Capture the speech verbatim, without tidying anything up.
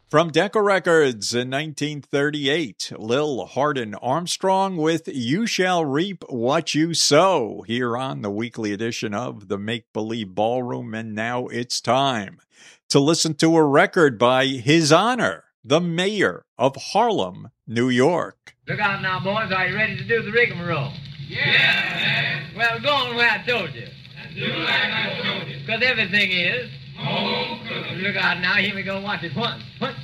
From Decca Records in nineteen thirty-eight, Lil Hardin Armstrong with You Shall Reap What You Sow here on the weekly edition of the Make Believe Ballroom. And now it's time to listen to a record by His Honor, the Mayor of Harlem, New York. Look out now, boys. Are you ready to do the rigmarole? Yeah, man. Well, go on where I told you. Do like I told you. Because everything is. Home cooking. Look out now. Here we go. Watch it. One, one,